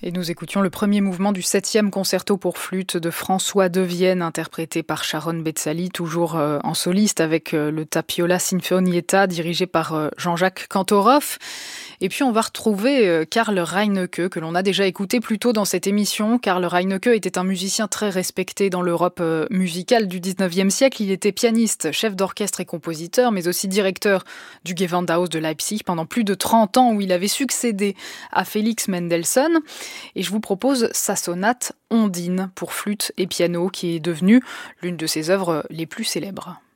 Et nous écoutions le premier mouvement du 7e concerto pour flûte de François de Vienne, interprété par Sharon Betzali, toujours en soliste avec le Tapiola Sinfonietta, dirigé par Jean-Jacques Kantorov. Et puis on va retrouver Karl Reinecke, que l'on a déjà écouté plus tôt dans cette émission. Karl Reinecke était un musicien très respecté dans l'Europe musicale du 19e siècle. Il était pianiste, chef d'orchestre et compositeur, mais aussi directeur du Gewandhaus de Leipzig pendant plus de 30 ans, où il avait succédé à Félix Mendelssohn. Et je vous propose sa sonate Ondine pour flûte et piano, qui est devenue l'une de ses œuvres les plus célèbres.